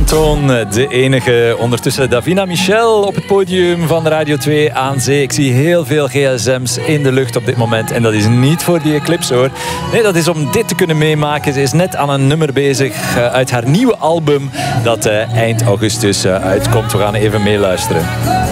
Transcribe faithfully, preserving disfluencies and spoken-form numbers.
Antoon, de enige. Ondertussen Davina Michel op het podium van Radio twee aan zee. Ik zie heel veel gsm's in de lucht op dit moment. En dat is niet voor die Eclipse, hoor. Nee, dat is om dit te kunnen meemaken. Ze is net aan een nummer bezig uit haar nieuwe album dat eind augustus uitkomt. We gaan even meeluisteren.